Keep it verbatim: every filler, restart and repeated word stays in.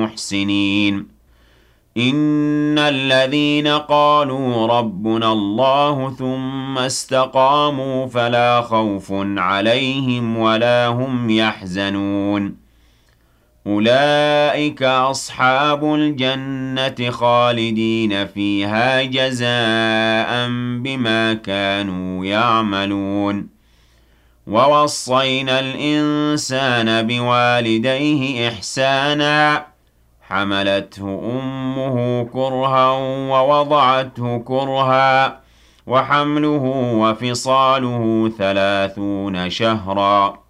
محسنين إن الذين قالوا ربنا الله ثم استقاموا فلا خوف عليهم ولا هم يحزنون أولئك أصحاب الجنة خالدين فيها جزاء بما كانوا يعملون ووصينا الإنسان بوالديه إحسانا حملته أمه كرها ووضعته كرها وحمله وفصاله ثلاثون شهرا